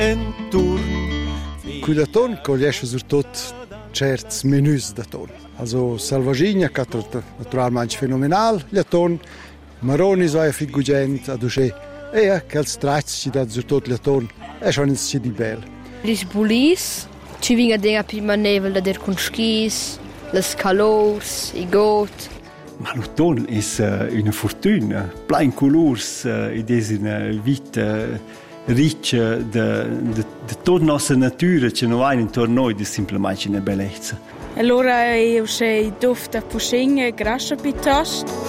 Qui da ton cogliesce surtot certs menüs da ton. Also Salvagigna, che naturalmente fenomenal, la ton, Maroni so a figugent, adusce, che els trats ci da surtot la ton, schon ins ci di bel. Lis bulis, ci vinga denga prima nevel da der con skis, les calors, i got. Ma l'autunno è una fortuna, plein colors, ed è una vita riccia di tutta la nostra natura che non ha intorno a noi, è semplicemente una bellezza. Allora io sei dufta pushing grascia piuttosto.